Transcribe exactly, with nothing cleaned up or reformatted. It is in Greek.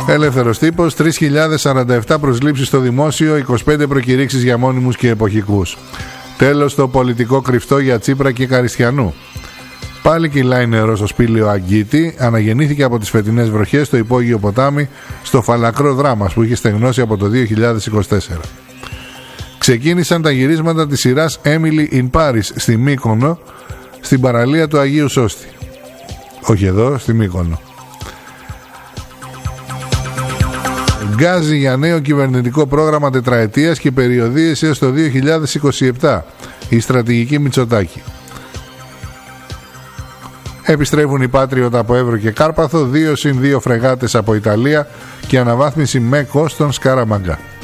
Ελεύθερος τύπος, τρεις χιλιάδες σαράντα επτά προσλήψεις στο δημόσιο, είκοσι πέντε προκηρύξεις για μόνιμους και εποχικούς. Τέλος το πολιτικό κρυφτό για Τσίπρα και Καριστιανού. Πάλι κυλάει νερό στο σπήλαιο Αγκίτη, αναγεννήθηκε από τις φετινές βροχές στο υπόγειο ποτάμι, στο φαλακρό δράμας που είχε στεγνώσει από το δύο χιλιάδες είκοσι τέσσερα. Ξεκίνησαν τα γυρίσματα της σειράς Emily in Paris στη Μύκονο, στην παραλία του Αγίου Σώστη. Όχι εδώ, στη Μύκονο. Γκάζι για νέο κυβερνητικό πρόγραμμα τετραετίας και περιοδίες έως το δύο χιλιάδες είκοσι επτά. Η στρατηγική Μητσοτάκη. Επιστρέφουν οι Patriot από Εύρο και Κάρπαθο, δύο συν δύο φρεγάτες από Ιταλία και αναβάθμιση με κόστον Σκαραμαγκά.